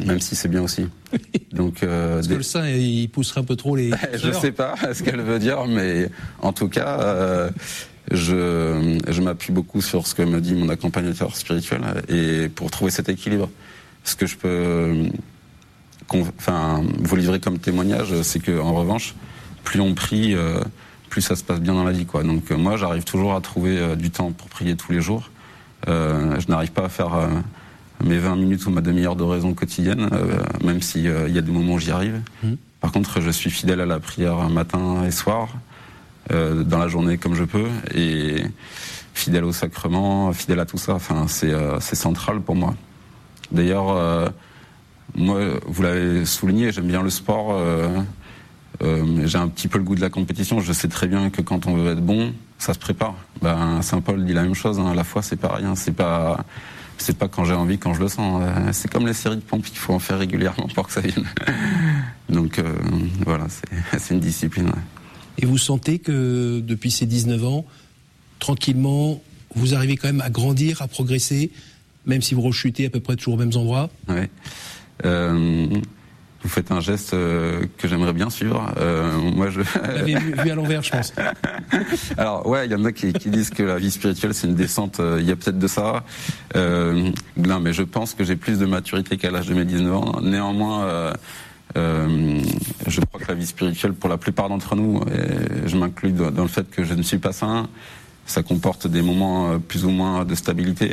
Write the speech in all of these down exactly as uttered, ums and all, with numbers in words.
Même si c'est bien aussi. Donc, euh, Parce des... que le sein, il pousserait un peu trop les... Je sais pas ce qu'elle veut dire, mais en tout cas, euh, je, je m'appuie beaucoup sur ce que me dit mon accompagnateur spirituel et pour trouver cet équilibre. Ce que je peux enfin, vous livrer comme témoignage, c'est que en revanche, plus on prie, euh, plus ça se passe bien dans la vie, quoi. Donc euh, moi, j'arrive toujours à trouver euh, du temps pour prier tous les jours. Euh, je n'arrive pas à faire euh, mes vingt minutes ou ma demi-heure d'oraison quotidienne, euh, même s'il euh, y a des moments où j'y arrive. Mmh. Par contre, je suis fidèle à la prière matin et soir, euh, dans la journée comme je peux, et fidèle au sacrement, fidèle à tout ça. Enfin, c'est, euh, c'est central pour moi. D'ailleurs, euh, moi, vous l'avez souligné, j'aime bien le sport. Euh, euh, j'ai un petit peu le goût de la compétition. Je sais très bien que quand on veut être bon, ça se prépare. Ben, Saint Paul dit la même chose. Hein, à la fois, c'est pas rien. C'est pas, c'est pas quand j'ai envie, quand je le sens. Euh, c'est comme les séries de pompes, il faut en faire régulièrement pour que ça vienne. Donc euh, voilà, c'est, c'est une discipline. Ouais. Et vous sentez que depuis ces dix-neuf ans, tranquillement, vous arrivez quand même à grandir, à progresser, même si vous rechutez à peu près toujours aux mêmes endroits? Ouais. Euh, vous faites un geste euh, que j'aimerais bien suivre. Euh, moi, je. Vous l'avez vu, vu à l'envers, je pense. Alors, ouais, il y en a qui, qui disent que la vie spirituelle, c'est une descente. Il euh, y a peut-être de ça. Euh, non, mais je pense que j'ai plus de maturité qu'à l'âge de mes dix-neuf ans. Néanmoins, euh, euh, je crois que la vie spirituelle, pour la plupart d'entre nous, et je m'inclus dans le fait que je ne suis pas saint, ça comporte des moments plus ou moins de stabilité.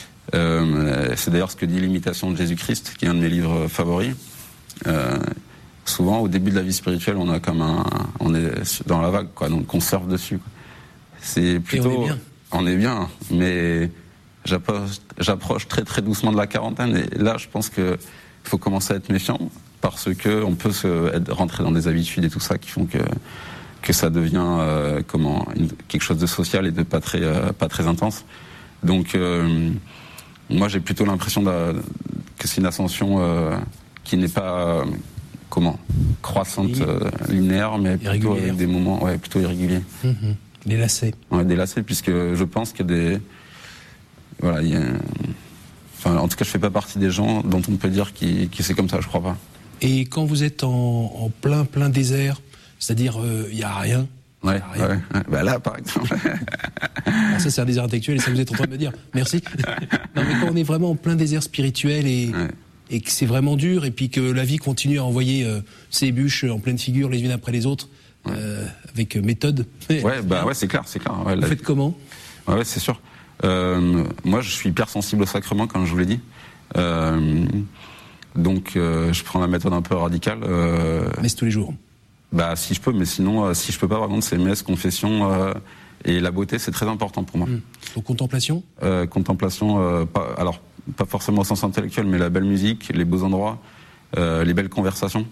Euh, c'est d'ailleurs ce que dit l'imitation de Jésus-Christ, qui est un de mes livres favoris. Euh, souvent, au début de la vie spirituelle, on a comme un, on est dans la vague, quoi, donc on surfe dessus, quoi. C'est plutôt, et on est bien. On est bien, mais j'approche, j'approche très très doucement de la quarantaine, et là, je pense que faut commencer à être méfiant parce que on peut se être, rentrer dans des habitudes et tout ça qui font que que ça devient euh, comment une, quelque chose de social et de pas très euh, pas très intense. Donc euh, moi, j'ai plutôt l'impression de, que c'est une ascension euh, qui n'est pas euh, comment croissante, euh, linéaire, mais plutôt avec des moments, ouais, plutôt irréguliers. Mmh. Des lacets. Ouais, des lacets, puisque je pense qu'il y a des, voilà, il y a, enfin, en tout cas, je fais pas partie des gens dont on peut dire qui, qui c'est comme ça. Je crois pas. Et quand vous êtes en, en plein plein désert, c'est-à-dire il euh, y a rien. Ouais, ouais, ouais. Bah là, par exemple. Alors ça, c'est un désert intellectuel et ça, vous êtes en train de me dire. Merci. Non, mais quand on est vraiment en plein désert spirituel et, ouais. et que c'est vraiment dur et puis que la vie continue à envoyer euh, ses bûches en pleine figure les unes après les autres, ouais. euh, avec méthode. Ouais, bah ouais, c'est clair, c'est clair. Ouais, vous la... faites comment? Ouais, ouais, c'est sûr. Euh, moi, je suis hyper sensible au sacrement, comme je vous l'ai dit. Euh, donc, euh, je prends la méthode un peu radicale. Euh... Messe tous les jours. Bah si je peux, mais sinon euh, si je peux pas, par contre c'est messe, confession euh, et la beauté, c'est très important pour moi. Mmh. Donc contemplation. Euh, contemplation, euh, pas, alors pas forcément au sens intellectuel, mais la belle musique, les beaux endroits, euh, les belles conversations.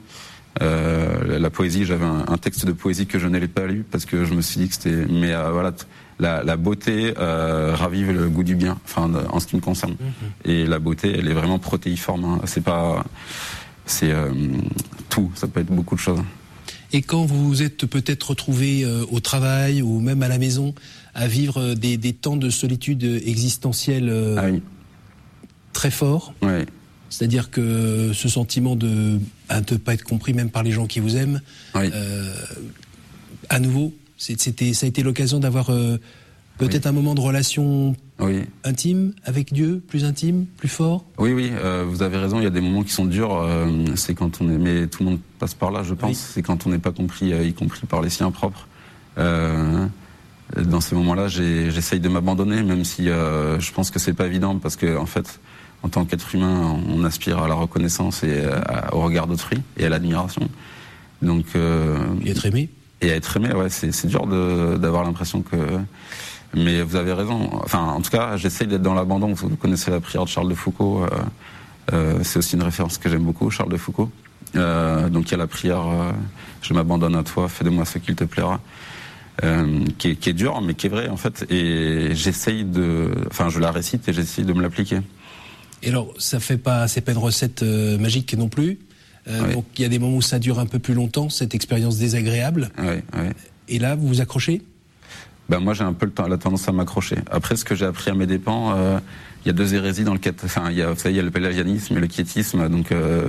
Euh, la poésie, j'avais un, un texte de poésie que je n'avais pas lu parce que je me suis dit que c'était, mais euh, voilà, la, la beauté euh, ravive le goût du bien, enfin en ce qui me concerne. Mmh. Et la beauté, elle est vraiment protéiforme. Hein. C'est pas, c'est euh, tout. Ça peut être beaucoup de choses. Et quand vous vous êtes peut-être retrouvé euh, au travail ou même à la maison à vivre des, des temps de solitude existentielle euh, ah oui. très forts, ouais. C'est-à-dire que ce sentiment de ne pas être compris même par les gens qui vous aiment, oui. euh, à nouveau, c'était, ça a été l'occasion d'avoir euh, peut-être oui. un moment de relation oui. intime avec Dieu, plus intime, plus fort. Oui, oui, euh, vous avez raison, il y a des moments qui sont durs, euh, c'est quand on est, mais tout le monde passe par là, je pense, oui. c'est quand on n'est pas compris, euh, y compris par les siens propres. Euh, dans ces moments-là, j'ai, j'essaye de m'abandonner, même si euh, je pense que c'est pas évident, parce que en fait, en tant qu'être humain, on aspire à la reconnaissance et à, au regard d'autrui et à l'admiration. Donc, euh, et être aimé. Et à être aimé, ouais, c'est, c'est dur de, d'avoir l'impression que. Mais vous avez raison. Enfin, en tout cas, j'essaye d'être dans l'abandon. Vous connaissez la prière de Charles de Foucault. Euh, euh, c'est aussi une référence que j'aime beaucoup, Charles de Foucault. Euh, donc il y a la prière euh, « Je m'abandonne à toi, fais de moi ce qu'il te plaira euh, », qui est, qui est dure, mais qui est vraie en fait. Et j'essaye de, enfin, je la récite et j'essaye de me l'appliquer. Et alors, ça fait pas, c'est pas une recette euh, magique non plus. Euh, oui. Donc il y a des moments où ça dure un peu plus longtemps, cette expérience désagréable. Oui, oui. Et là, vous vous accrochez? Ben moi j'ai un peu le temps, la tendance à m'accrocher. Après ce que j'ai appris à mes dépens, il euh, y a deux hérésies dans le, enfin il y a, vous savez, il y a le pélagianisme et le quiétisme, donc. Euh,